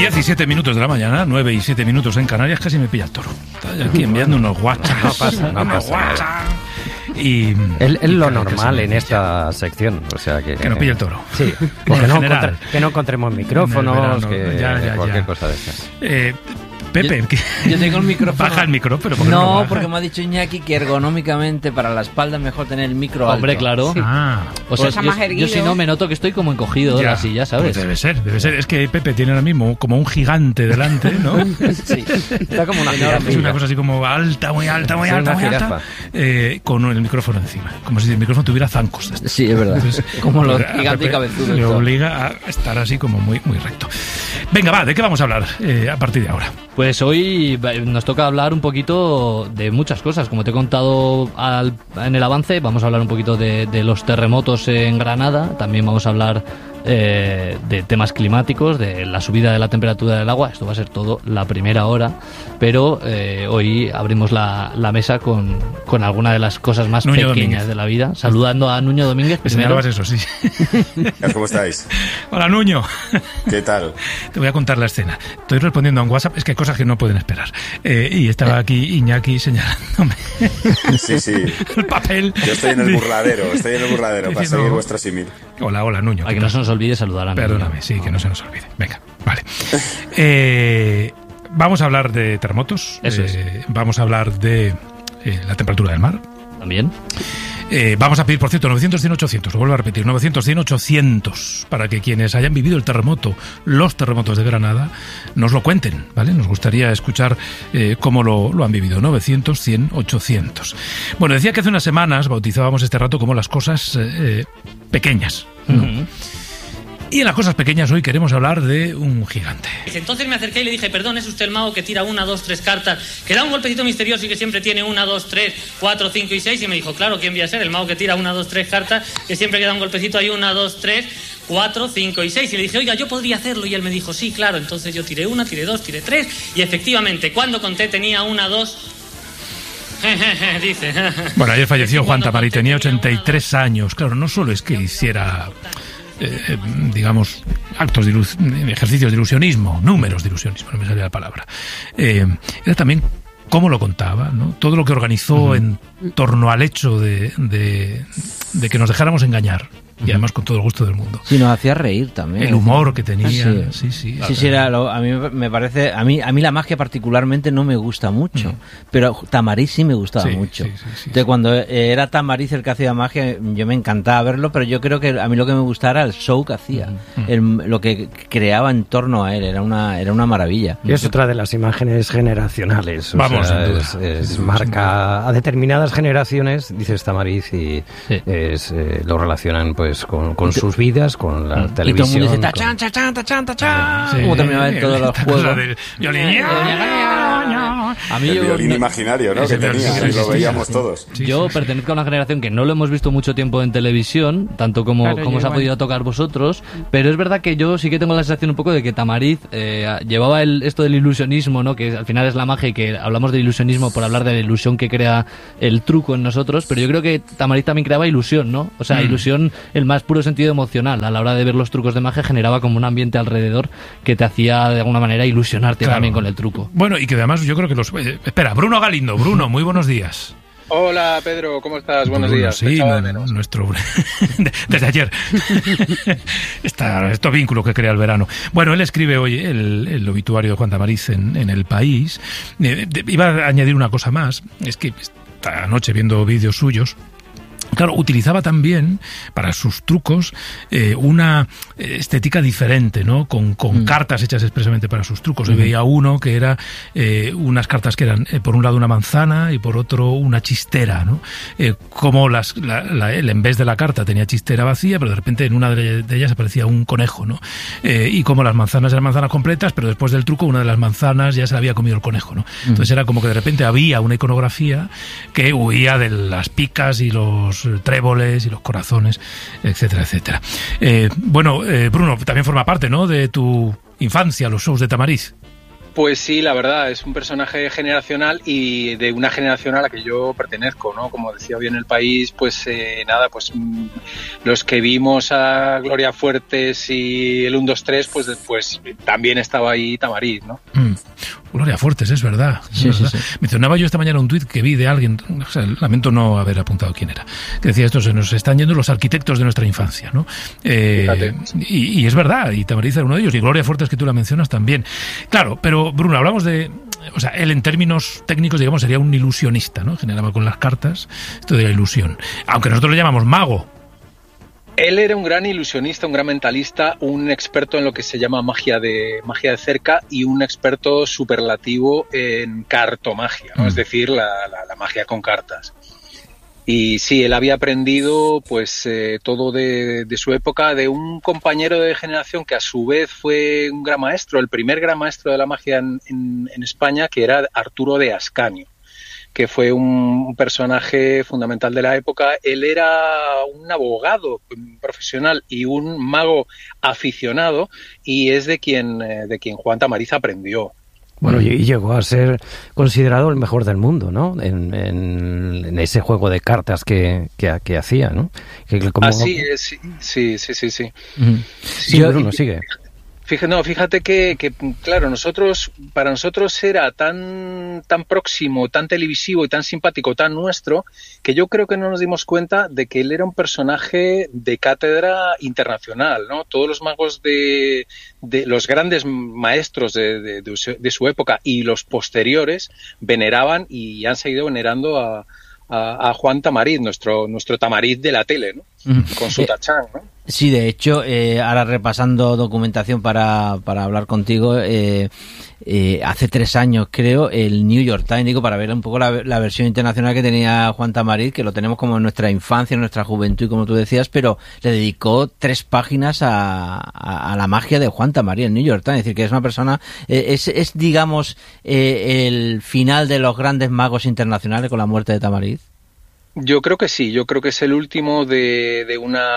17 minutos de la mañana, 9 y 7 minutos en Canarias, casi me pilla el toro. Está aquí enviando unos WhatsApp. No pasa. Y es lo normal en esta sección, o sea que no pille el toro. Sí, que no encontremos micrófonos, cualquier cosa de esas. Pepe, yo tengo el micrófono. Baja el micro, pero ¿por qué no baja? Porque me ha dicho Iñaki que ergonómicamente para la espalda es mejor tener el micro alto. Hombre, claro. Sí. O sea, yo si no me noto que estoy como encogido de la silla, ¿sabes? Pues debe ser. Es que Pepe tiene ahora mismo como un gigante delante, ¿no? Sí. Está como una jirafa. Es una cosa así como alta, muy alta, con el micrófono encima. Como si el micrófono tuviera zancos. Sí, es verdad. Entonces, como los gigantes cabezudos. Le obliga a estar así como muy, muy recto. Venga, va, ¿de qué vamos a hablar a partir de ahora? Pues hoy nos toca hablar un poquito de muchas cosas. Como te he contado en el avance, vamos a hablar un poquito de los terremotos en Granada. También vamos a hablar de temas climáticos, de la subida de la temperatura del agua. Esto va a ser todo la primera hora. Pero hoy abrimos la mesa con alguna de las cosas más Nuño pequeñas Domínguez. De la vida. Saludando a Nuño Domínguez. Me señalabas eso, sí. ¿Cómo estáis? Hola, Nuño. ¿Qué tal? Te voy a contar la escena. Estoy respondiendo a un WhatsApp, es que hay cosas que no pueden esperar. Y estaba aquí Iñaki señalándome. Sí. El papel. Yo estoy en el burladero para seguir vuestro símil. Hola, Nuño. A que no se nos olvide saludar a Nuño. Perdóname, sí, que no se nos olvide. Venga, vale. Vamos a hablar de terremotos. Eso es. Vamos a hablar de la temperatura del mar. También. Vamos a pedir, por cierto, 900-100-800, lo vuelvo a repetir, 900-100-800, para que quienes hayan vivido el terremoto, los terremotos de Granada, nos lo cuenten, ¿vale? Nos gustaría escuchar cómo lo han vivido, 900-100-800. Bueno, decía que hace unas semanas bautizábamos este rato como las cosas pequeñas, ¿no? Uh-huh. Y en las cosas pequeñas hoy queremos hablar de un gigante. Entonces me acerqué y le dije, perdón, ¿es usted el mago que tira 1, 2, 3 cartas, que da un golpecito misterioso y que siempre tiene 1, 2, 3, 4, 5 y 6? Y me dijo, claro, ¿quién voy a ser? El mago que tira 1, 2, 3 cartas, que siempre que da un golpecito hay 1, 2, 3, 4, 5 y 6. Y le dije, oiga, yo podría hacerlo. Y él me dijo, sí, claro. Entonces yo tiré 1, tiré 2, tiré 3. Y efectivamente, cuando conté tenía 1, 2... dice. Bueno, ayer falleció Juan Tamari, tenía 83 años. Claro, no solo es que hiciera... digamos, ejercicios de ilusionismo, números de ilusionismo, no me salía la palabra. Era también cómo lo contaba, ¿no? Todo lo que organizó en torno al hecho de que nos dejáramos engañar. Y además con todo el gusto del mundo. Sí, nos hacía reír también. El humor que tenía. Sí, a mí me parece... A mí la magia particularmente no me gusta mucho. Pero Tamariz sí me gustaba mucho. Entonces, cuando era Tamariz el que hacía magia, yo me encantaba verlo, pero yo creo que a mí lo que me gustaba era el show que hacía. Lo que creaba en torno a él. Era una maravilla. Y es otra de las imágenes generacionales. Vamos, marca a determinadas generaciones, dices Tamariz, y lo relacionan pues con sus vidas, con la televisión. Y todo el mundo dice tachán, tachán, tachán, tachán. Sí. Como terminaba en todos los juegos. A mí el violín imaginario, ¿no? Que tenía, y lo veíamos todos. Yo pertenezco a una generación que no lo hemos visto mucho tiempo en televisión, tanto como os ha podido tocar vosotros, pero es verdad que yo sí que tengo la sensación un poco de que Tamariz llevaba esto del ilusionismo, ¿no? Que al final es la magia y que hablamos de ilusionismo por hablar de la ilusión que crea el truco en nosotros, pero yo creo que Tamariz también creaba ilusión, ¿no? O sea, ilusión, el más puro sentido emocional. A la hora de ver los trucos de magia generaba como un ambiente alrededor que te hacía de alguna manera ilusionarte también con el truco. Bueno, y que además yo creo que espera, Bruno Galindo. Bruno, muy buenos días. Hola Pedro, ¿cómo estás? Buenos días. Sí, nuestro desde ayer. Este vínculo que crea el verano. Bueno, él escribe hoy el obituario de Juan Tamariz en El País. Iba a añadir una cosa más, es que esta noche viendo vídeos suyos, claro, utilizaba también para sus trucos una estética diferente, ¿no? Con cartas hechas expresamente para sus trucos. Yo veía uno que era unas cartas que eran por un lado una manzana y por otro una chistera, ¿no? Como él en vez de la carta tenía chistera vacía, pero de repente en una de ellas aparecía un conejo, ¿no? Y como las manzanas eran manzanas completas, pero después del truco una de las manzanas ya se la había comido el conejo, ¿no? Entonces era como que de repente había una iconografía que huía de las picas y los tréboles y los corazones, etcétera, etcétera. Bueno, Bruno, también forma parte, ¿no?, de tu infancia, los shows de Tamariz. Pues sí, la verdad, es un personaje generacional y de una generación a la que yo pertenezco, ¿no? Como decía hoy en El País, pues los que vimos a Gloria Fuertes y el 1, 2, 3, pues también estaba ahí Tamariz, ¿no? Gloria Fuertes, es verdad. Sí. Mencionaba yo esta mañana un tuit que vi de alguien, o sea, lamento no haber apuntado quién era, que decía esto: se nos están yendo los arquitectos de nuestra infancia, ¿no? Y es verdad, y Tamariz era uno de ellos, y Gloria Fuertes, que tú la mencionas, también. Claro, pero Bruno, hablamos de... O sea, él en términos técnicos, digamos, sería un ilusionista, ¿no? Generaba con las cartas esto de la ilusión. Aunque nosotros le llamamos mago. Él era un gran ilusionista, un gran mentalista, un experto en lo que se llama magia de cerca y un experto superlativo en cartomagia, ¿no? Es decir, la magia con cartas. Y sí, él había aprendido pues todo de su época de un compañero de generación que a su vez fue un gran maestro, el primer gran maestro de la magia en España, que era Arturo de Ascanio, que fue un personaje fundamental de la época. Él era un abogado profesional y un mago aficionado, y es de quien Juan Tamariz aprendió. Bueno, y llegó a ser considerado el mejor del mundo, ¿no? En ese juego de cartas que hacía, ¿no? Así es, sí. Sí, Bruno, sigue. Fíjate que claro, para nosotros era tan próximo, tan televisivo y tan simpático, tan nuestro, que yo creo que no nos dimos cuenta de que él era un personaje de cátedra internacional, ¿no? Todos los magos de los grandes maestros de su época y los posteriores veneraban y han seguido venerando a Juan Tamariz, nuestro Tamariz de la tele, ¿no? Con su tachán, ¿no? Sí, de hecho, ahora repasando documentación para hablar contigo, hace 3 años creo, el New York Times, digo, para ver un poco la versión internacional que tenía Juan Tamariz, que lo tenemos como en nuestra infancia, en nuestra juventud, como tú decías, pero le dedicó 3 páginas a la magia de Juan Tamariz, el New York Times. Es decir, que es una persona, es digamos, el final de los grandes magos internacionales con la muerte de Tamariz. Yo creo que sí, yo creo que es el último de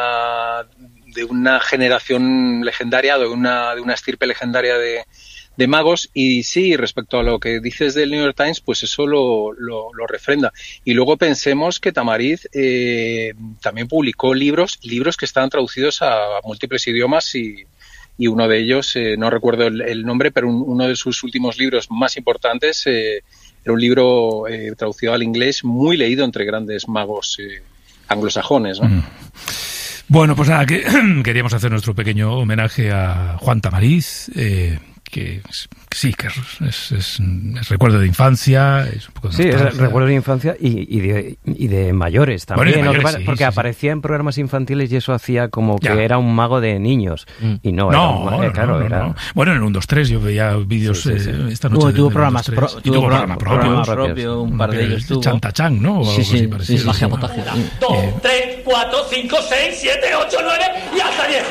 una generación legendaria, de una estirpe legendaria de magos. Y sí, respecto a lo que dices del New York Times, pues eso lo refrenda. Y luego pensemos que Tamariz también publicó libros que estaban traducidos a múltiples idiomas, y uno de ellos, no recuerdo el nombre, pero uno de sus últimos libros más importantes era un libro traducido al inglés, muy leído entre grandes magos anglosajones, ¿no? Bueno, pues nada, queríamos hacer nuestro pequeño homenaje a Juan Tamariz, que sí, que es recuerdo de infancia, es un poco de nostalgia. Es recuerdo de infancia y de mayores también, bueno, de mayores, sí, porque aparecía en programas infantiles y eso hacía como que era un mago de niños, y no. Era... Bueno, en el 1, 2, 3 yo veía vídeos esta noche. Tuvo programas propio, un par de ellos tuvo. Chantachán, ¿no? O sí, magia potágera. 2, 3, 4, 5, 6, 7, 8, 9 y hasta 10.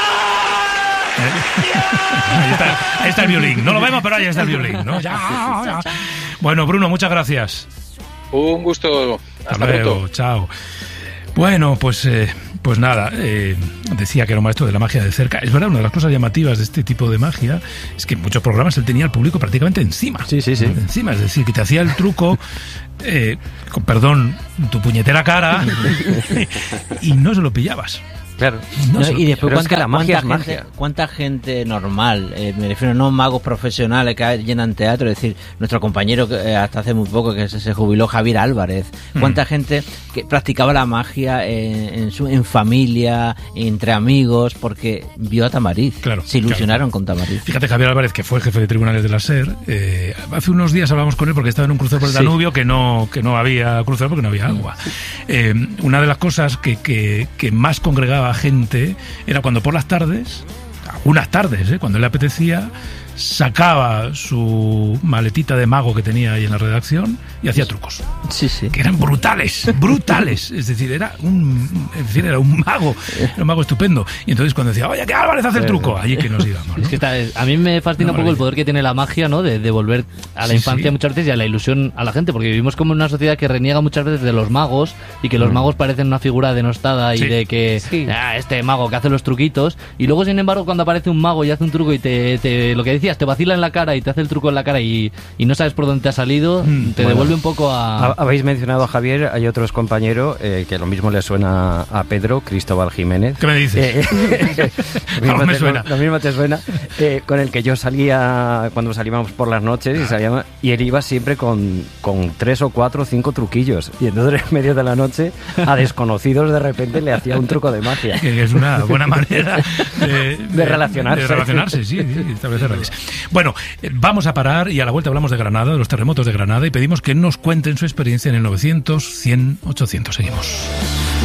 Ahí está el violín. No lo vemos, pero ahí está el violín, ¿no? Ya. Bueno, Bruno, muchas gracias. Un gusto. Hasta luego. Pronto. Chao. Bueno, pues nada, decía que era un maestro de la magia de cerca. Es verdad, una de las cosas llamativas de este tipo de magia es que en muchos programas él tenía al público prácticamente encima. Sí. Encima, es decir, que te hacía el truco, con perdón, tu puñetera cara, y no se lo pillabas. Claro. Y después magia. ¿Cuánta gente normal, me refiero no magos profesionales que llenan teatro, es decir, nuestro compañero hasta hace muy poco que se jubiló, Javier Álvarez, cuánta gente que practicaba la magia en familia, entre amigos, porque vio a Tamariz, se ilusionaron con Tamariz. Fíjate, Javier Álvarez, que fue jefe de tribunales de la SER, hace unos días hablamos con él porque estaba en un crucero por el Danubio que no había crucero porque no había agua. Una de las cosas que más congregaba gente era cuando por las tardes, algunas tardes, cuando le apetecía, sacaba su maletita de mago que tenía ahí en la redacción y hacía trucos. Sí. Que eran brutales. Es decir, era un mago estupendo. Y entonces cuando decía, oye, que Álvarez hace el truco, allí que nos íbamos, ¿no? Es que a mí me fascina un poco el poder que tiene la magia, ¿no? De volver a la infancia muchas veces y a la ilusión a la gente, porque vivimos como en una sociedad que reniega muchas veces de los magos y que los magos parecen una figura denostada y de que este mago que hace los truquitos, y luego sin embargo cuando aparece aparece un mago y hace un truco y lo que decías, te vacila en la cara y te hace el truco en la cara y no sabes por dónde te ha salido, te devuelve un poco a... Habéis mencionado a Javier, hay otro compañero que lo mismo le suena a Pedro, Cristóbal Jiménez. ¿Qué me dices? Lo mismo te suena. Con el que yo salía cuando salíamos por las noches y él iba siempre con 3 o 4 o 5 truquillos. Y entonces en medio de la noche a desconocidos de repente le hacía un truco de magia. Que es una buena manera de relacionarse. De relacionarse, sí, establecer redes. Bueno, vamos a parar y a la vuelta hablamos de Granada, de los terremotos de Granada, y pedimos que nos cuenten su experiencia en el 900, 100, 800. Seguimos.